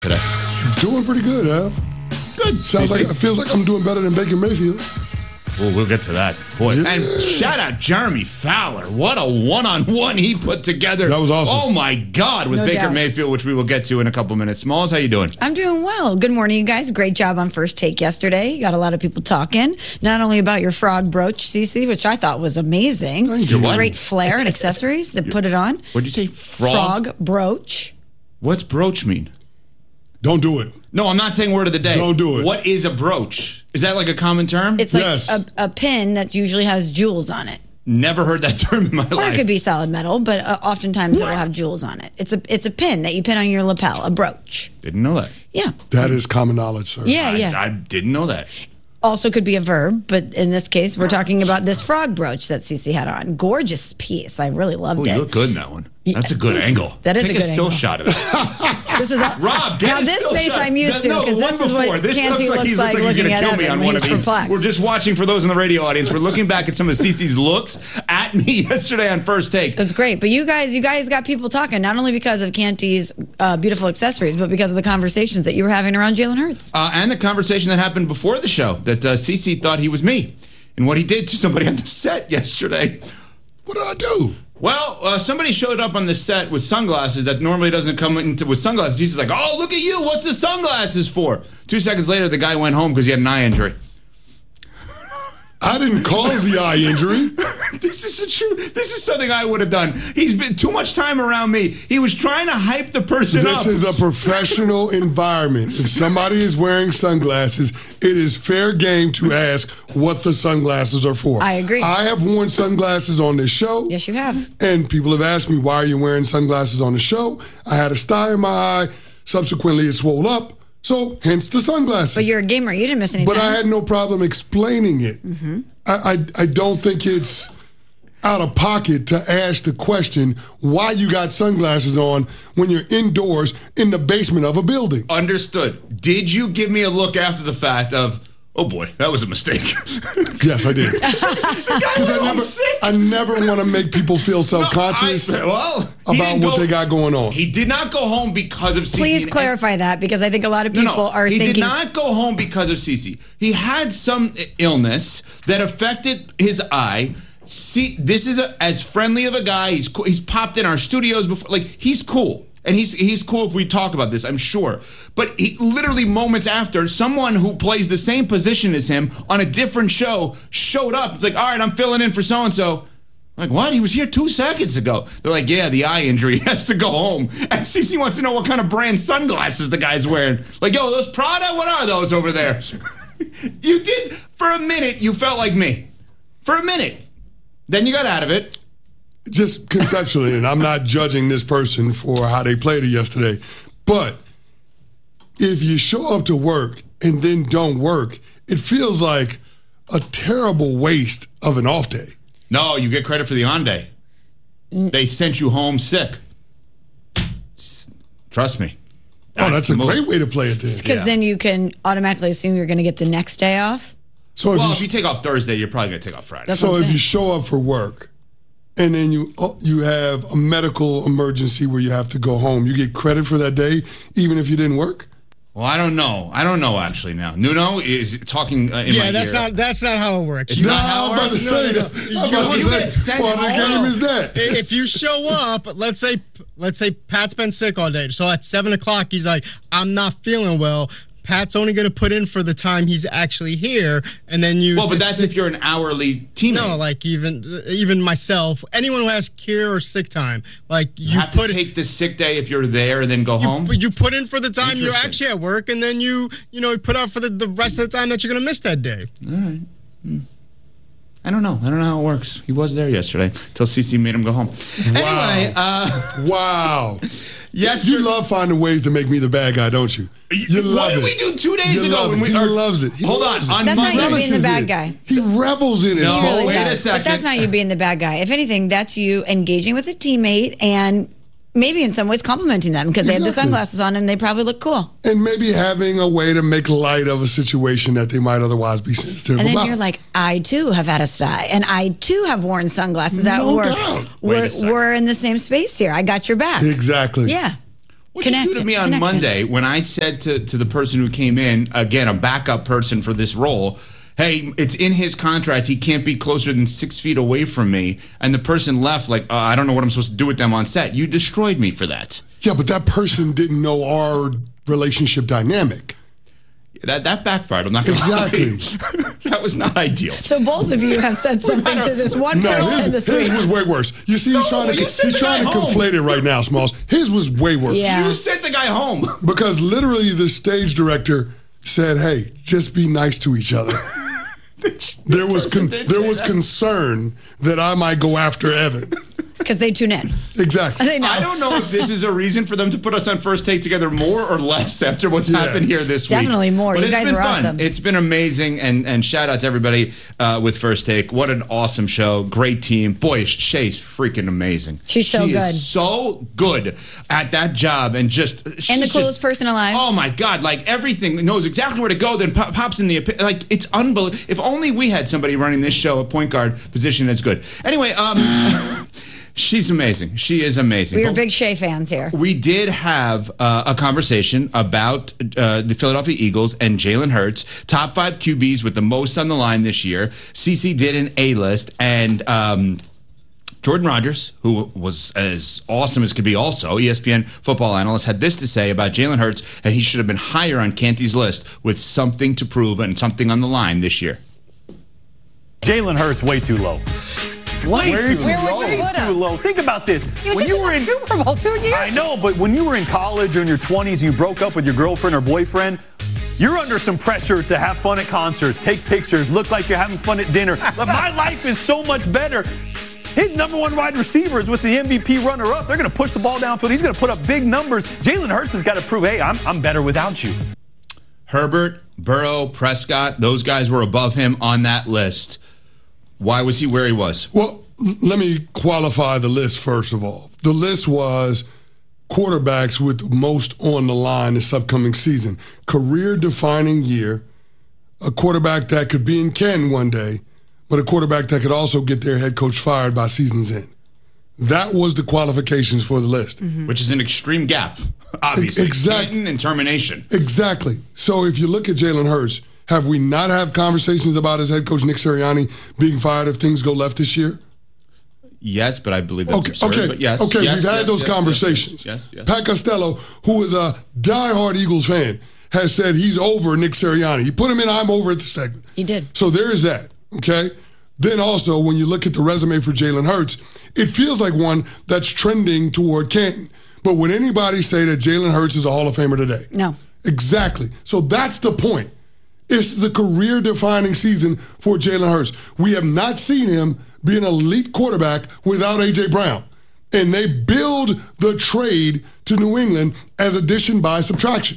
today? Doing pretty good, Ev. Good. It feels like I'm doing better than Baker Mayfield. Well, we'll get to that. Boy, Yeah. and shout out Jeremy Fowler. What a one-on-one he put together. That was awesome. Oh, my God, with No Baker doubt. Mayfield, which we will get to in a couple minutes. Smalls, how you doing? I'm doing well. Good morning, you guys. Great job on First Take yesterday. You got a lot of people talking, not only about your frog brooch, Cece, which I thought was amazing. Thank you. Great flair and accessories that put it on. What'd you say? Frog brooch. What's brooch mean? Don't do it. No, I'm not saying word of the day. Don't do it. What is a brooch? Is that like a common term? It's like Yes. a pin that usually has jewels on it. Never heard that term in my Or life. it could be solid metal, but oftentimes it will have jewels on it. It's a pin that you pin on your lapel, a brooch. Didn't know that. Yeah. That is common knowledge, sir. Yeah. I didn't know that. Also could be a verb, but in this case, we're talking about this frog brooch that Cece had on. Gorgeous piece. I really loved Oh, it. you look good in that one. That's a good angle. That is Take a good still angle. shot of that. This is Rob, get now a this still face shot. I'm used to No, because the this one is what before. This Canty looks like he's like going looking to at kill me Evan on when one he's of these. perplexed. We're just watching for those in the radio audience. We're looking back at some of Cece's looks at me yesterday on First Take. It was great, but you guys got people talking not only because of Canty's beautiful accessories, but because of the conversations that you were having around Jalen Hurts. And the conversation that happened before the show that Cece thought he was me and what he did to somebody on the set yesterday. What did I do? Well, somebody showed up on the set with sunglasses that normally doesn't come into with sunglasses. He's like, "Oh, look at you! What's the sunglasses for?" 2 seconds later, the guy went home because he had an eye injury. I didn't cause the eye injury. This is something I would have done. He's been too much time around me. He was trying to hype the person up. This is a professional environment. If somebody is wearing sunglasses, it is fair game to ask what the sunglasses are for. I agree. I have worn sunglasses on this show. Yes, you have. And people have asked me, why are you wearing sunglasses on the show? I had a sty in my eye. Subsequently, it swelled up. So, hence the sunglasses. But you're a gamer. You didn't miss any But time. I had no problem explaining it. Mm-hmm. I don't think it's out of pocket to ask the question why you got sunglasses on when you're indoors in the basement of a building. Understood. Did you give me a look after the fact of, oh boy, that was a mistake? Yes, I did. Because I never want to make people feel self-conscious about what they got going on. He did not go home because of Cece. Please clarify that because I think a lot of people are he thinking. did not go home because of Cece. He had some illness that affected his eye. See, this is as friendly of a guy. He's popped in our studios before. Like, he's cool. And he's cool if we talk about this, I'm sure. But he literally moments after, someone who plays the same position as him on a different show showed up. It's like, all right, I'm filling in for so-and-so. I'm like, what? He was here 2 seconds ago. They're like, yeah, the eye injury. He has to go home. And Cece wants to know what kind of brand sunglasses the guy's wearing. Like, yo, those Prada? What are those over there? You did, for a minute, you felt like me. For a minute. Then you got out of it. Just conceptually, and I'm not judging this person for how they played it yesterday, but if you show up to work and then don't work, it feels like a terrible waste of an off day. No, you get credit for the on day. They sent you home sick. Trust me. That's a great way to play it then. Because then you can automatically assume you're going to get the next day off. So If you take off Thursday, you're probably going to take off Friday. That's what I'm if saying. you show up for work and then you have a medical emergency where you have to go home, you get credit for that day even if you didn't work? Well, I don't know. I don't know actually now. Nuno is talking in my ear. That's not how it works. It's not how it I'm about to works? say that. I'm about to You say, get sent what the home. game is that? If you show up, let's say Pat's been sick all day. So at 7:00, he's like, I'm not feeling well. Pat's only going to put in for the time he's actually here, and then use. Well, but that's if you're an hourly teammate. No, like even myself, anyone who has care or sick time, like you have to take the sick day if you're there and then go home. You put in for the time you're Interesting. actually at work, and then you put out for the rest of the time that you're going to miss that day. All right. I don't know how it works. He was there yesterday till CC made him go home. Anyway, Wow. yes, You love finding ways to make me the bad guy, don't you? You love what it. did we do 2 days ago? Love it. He loves it. He Hold loves on. it. On That's not Monday, you being the bad it. guy. He revels in it. No, He Small. really wait a does. second. But that's not you being the bad guy. If anything, that's you engaging with a teammate and maybe in some ways complimenting them because they had the Exactly. sunglasses on and they probably look cool. And maybe having a way to make light of a situation that they might otherwise be sensitive And then about. you're like, I too have had a sty, and I too have worn sunglasses at No work. doubt. Wait a second. We're in the same space here. I got your back. Exactly. Yeah. What you do to me on Monday when I said to the person who came in, again, a backup person for this role, hey, it's in his contract. He can't be closer than 6 feet away from me. And the person left like, I don't know what I'm supposed to do with them on set. You destroyed me for that. Yeah, but that person didn't know our relationship dynamic. That backfired. I'm not going to Exactly. That was not ideal. So both of you have said something to this one person this week. His was way worse. You see, he's trying to conflate it right now, Smalls. His was way worse. Yeah. You sent the guy home. Because literally the stage director said, hey, just be nice to each other. There was concern that I might go after Evan. Because they tune in. Exactly. I don't know if this is a reason for them to put us on First Take together more or less after what's happened here this week. Definitely more. But you guys been were fun. awesome. It's been amazing, and shout out to everybody with First Take. What an awesome show. Great team. Boy, Shay's freaking amazing. She's so good. Is so good at that job and just... And the coolest person alive. Oh, my God. Like, everything. Knows exactly where to go, then pops in the... Like, it's unbelievable. If only we had somebody running this show, a point guard position as good. Anyway, she's amazing. She is amazing. We are big Shea fans here. We did have a conversation about the Philadelphia Eagles and Jalen Hurts, top 5 QBs with the most on the line this year. CeCe did an A-list, and Jordan Rodgers, who was as awesome as could be also, ESPN football analyst, had this to say about Jalen Hurts, and he should have been higher on Canty's list with something to prove and something on the line this year. Jalen Hurts way too low. Way too low. Think about this. When you were in Super Bowl 2 years. I know, but when you were in college or in your 20s and you broke up with your girlfriend or boyfriend, you're under some pressure to have fun at concerts, take pictures, look like you're having fun at dinner. But my life is so much better. His number 1 wide receiver is with the MVP runner-up. They're going to push the ball downfield. He's going to put up big numbers. Jalen Hurts has got to prove, hey, I'm better without you. Herbert, Burrow, Prescott, those guys were above him on that list. Why was he where he was? Well, let me qualify the list first of all. The list was quarterbacks with most on the line this upcoming season. Career-defining year, a quarterback that could be in Canton one day, but a quarterback that could also get their head coach fired by season's end. That was the qualifications for the list. Mm-hmm. Which is an extreme gap, obviously. Exactly. Canton and termination. Exactly. So if you look at Jalen Hurts, have we not had conversations about his head coach, Nick Sirianni, being fired if things go left this year? Yes, but I believe that's absurd. But yes. Okay, yes, we've had those conversations. Yes. Pat Costello, who is a diehard Eagles fan, has said he's over Nick Sirianni. He put him in I'm over at the segment. He did. So there is that, okay? Then also, when you look at the resume for Jalen Hurts, it feels like one that's trending toward Canton. But would anybody say that Jalen Hurts is a Hall of Famer today? No. Exactly. So that's the point. This is a career-defining season for Jalen Hurts. We have not seen him be an elite quarterback without A.J. Brown. And they build the trade to New England as addition by subtraction.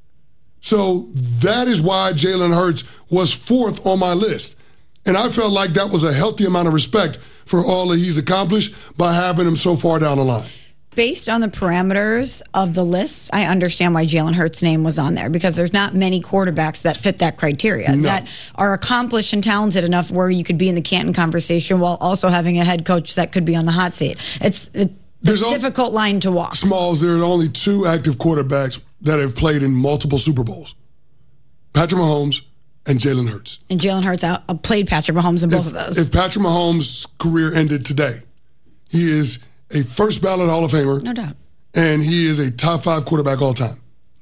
So that is why Jalen Hurts was 4th on my list. And I felt like that was a healthy amount of respect for all that he's accomplished by having him so far down the line. Based on the parameters of the list, I understand why Jalen Hurts' name was on there, because there's not many quarterbacks that fit that criteria, that are accomplished and talented enough where you could be in the Canton conversation while also having a head coach that could be on the hot seat. It's a difficult line to walk. Smalls, there are only 2 active quarterbacks that have played in multiple Super Bowls. Patrick Mahomes and Jalen Hurts. And Jalen Hurts played Patrick Mahomes in both of those. If Patrick Mahomes' career ended today, he is a first ballot Hall of Famer. No doubt. And he is a top 5 quarterback all time.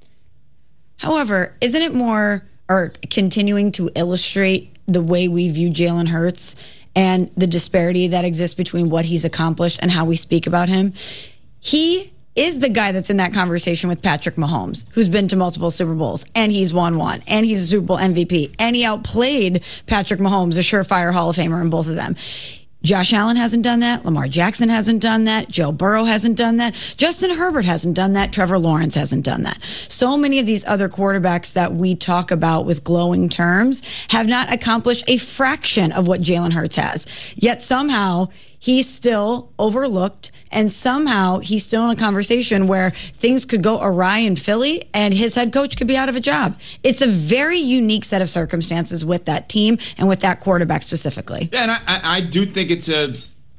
However, isn't it more, or continuing to illustrate the way we view Jalen Hurts and the disparity that exists between what he's accomplished and how we speak about him? He is the guy that's in that conversation with Patrick Mahomes, who's been to multiple Super Bowls, and he's won one, and he's a Super Bowl MVP, and he outplayed Patrick Mahomes, a surefire Hall of Famer in both of them. Josh Allen hasn't done that. Lamar Jackson hasn't done that. Joe Burrow hasn't done that. Justin Herbert hasn't done that. Trevor Lawrence hasn't done that. So many of these other quarterbacks that we talk about with glowing terms have not accomplished a fraction of what Jalen Hurts has. Yet somehow he's still overlooked, and somehow he's still in a conversation where things could go awry in Philly and his head coach could be out of a job. It's a very unique set of circumstances with that team and with that quarterback specifically. Yeah, and I do think it's a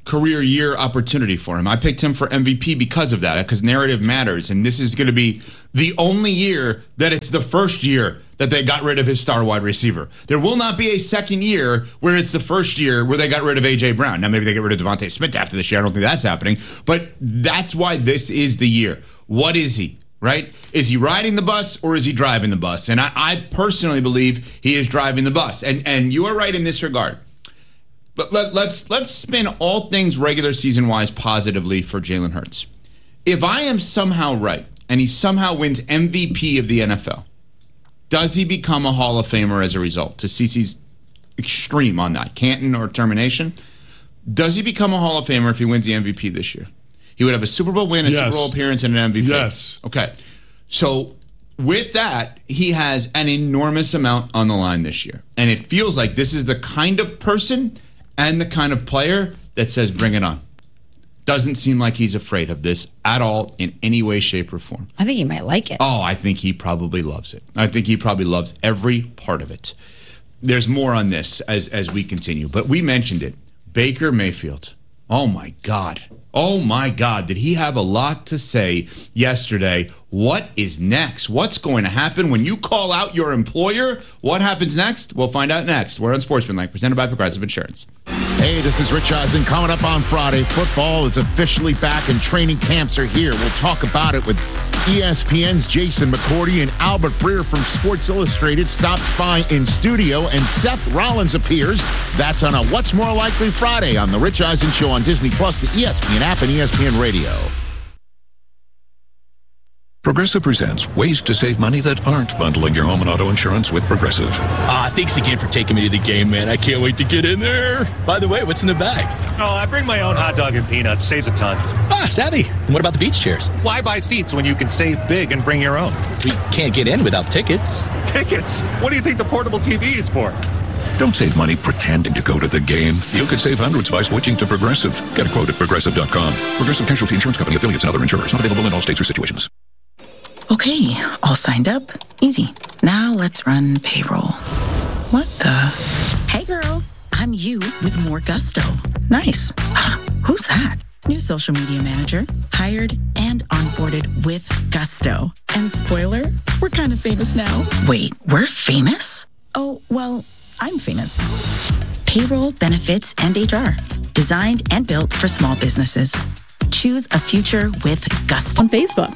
career year opportunity for him. I picked him for MVP because of that, because narrative matters. And this is going to be the only year that it's the first year that they got rid of his star wide receiver. There will not be a second year where it's the first year where they got rid of A.J. Brown. Now, maybe they get rid of Devontae Smith after this year. I don't think that's happening. But that's why this is the year. What is he? Right? Is he riding the bus or is he driving the bus? And I personally believe he is driving the bus. And you are right in this regard. But let's spin all things regular season wise positively for Jalen Hurts. If I am somehow right and he somehow wins MVP of the NFL, does he become a Hall of Famer as a result? To CeCe's extreme on that, Canton or termination, does he become a Hall of Famer if he wins the MVP this year? He would have a Super Bowl win, a Super Bowl appearance, and an MVP. Yes. Okay. So with that, he has an enormous amount on the line this year. And it feels like this is the kind of person and the kind of player that says, bring it on. Doesn't seem like he's afraid of this at all in any way, shape, or form. I think he might like it. Oh, I think he probably loves it. I think he probably loves every part of it. There's more on this as we continue, but we mentioned it. Baker Mayfield. Oh, my God. Oh, my God. Did he have a lot to say yesterday? What is next? What's going to happen when you call out your employer? What happens next? We'll find out next. We're on Sportsmanlike, presented by Progressive Insurance. Hey, this is Rich Eisen. Coming up on Friday, football is officially back and training camps are here. We'll talk about it with ESPN's Jason McCourty and Albert Breer from Sports Illustrated stops by in studio, and Seth Rollins appears. That's on a What's More Likely Friday on The Rich Eisen Show on Disney+, the ESPN app, and ESPN Radio. Progressive presents ways to save money that aren't bundling your home and auto insurance with Progressive. Thanks again for taking me to the game, man. I can't wait to get in there. By the way, what's in the bag? Oh, I bring my own hot dog and peanuts. Saves a ton. Savvy. And what about the beach chairs? Why buy seats when you can save big and bring your own? We can't get in without tickets. Tickets? What do you think the portable TV is for? Don't save money pretending to go to the game. You could save hundreds by switching to Progressive. Get a quote at Progressive.com. Progressive Casualty Insurance Company, affiliates, and other insurers. Not available in all states or situations. Okay, all signed up. Easy. Now let's run payroll. What the? Hey girl, I'm you with more gusto. Nice. Who's that? New social media manager. Hired and onboarded with gusto. And spoiler, we're kind of famous now. Wait, we're famous? Oh, well, I'm famous. Payroll, benefits, and HR. Designed and built for small businesses. Choose a future with gusto. On Facebook.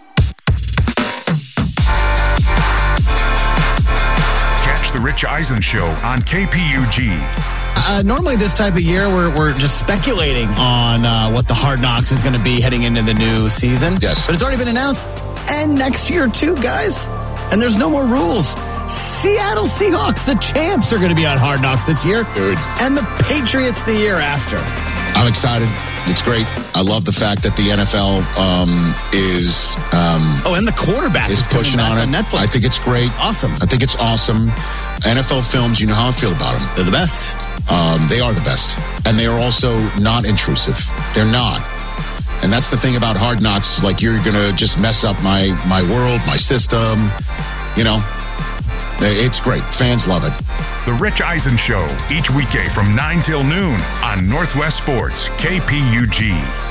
Catch The Rich Eisen Show on KPUG. Normally this type of year, we're just speculating on what the Hard Knocks is going to be heading into the new season. Yes. But it's already been announced. And next year, too, guys. And there's no more rules. Seattle Seahawks, the champs, are going to be on Hard Knocks this year. Good. And the Patriots the year after. I'm excited. It's great. I love the fact that the NFL is... and the quarterback is pushing on it. Netflix. I think it's great. Awesome. I think it's awesome. NFL films, you know how I feel about them. They're the best. They are the best. And they are also not intrusive. They're not. And that's the thing about Hard Knocks. Like, you're going to just mess up my world, my system. You know, it's great. Fans love it. The Rich Eisen Show, each weekday from 9 till noon on Northwest Sports, KPUG.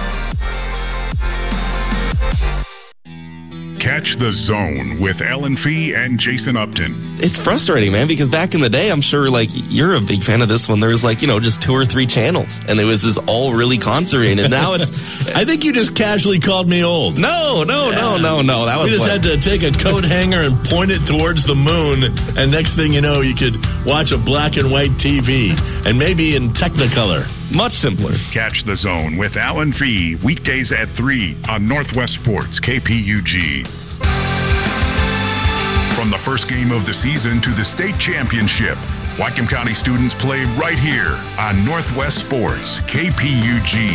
Catch The Zone with Ellen Fee and Jason Upton. It's frustrating, man, because back in the day, I'm sure, like, you're a big fan of this one. There was, like, just 2 or 3 channels, and it was just all really concentrated. Now it's... I think you just casually called me old. No. That was... You just had to take a coat hanger and point it towards the moon, and next thing you know, you could watch a black and white TV, and maybe in Technicolor. Much simpler. Catch The Zone with Alan Fee weekdays at 3 on Northwest Sports, KPUG. From the first game of the season to the state championship, Whatcom County students play right here on Northwest Sports, KPUG.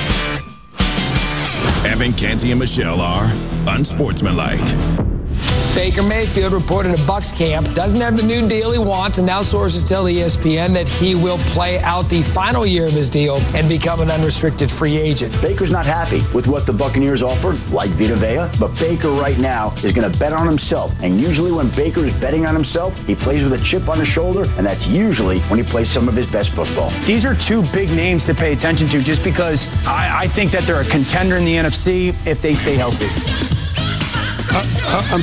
Evan, Canty, and Michelle are unsportsmanlike. Baker Mayfield reported a Bucs camp doesn't have the new deal he wants, and now sources tell ESPN that he will play out the final year of his deal and become an unrestricted free agent. Baker's not happy with what the Buccaneers offered, like Vita Vea, but Baker right now is going to bet on himself. And usually when Baker is betting on himself, he plays with a chip on his shoulder, and that's usually when he plays some of his best football. These are two big names to pay attention to just because I think that they're a contender in the NFC if they stay healthy. I'm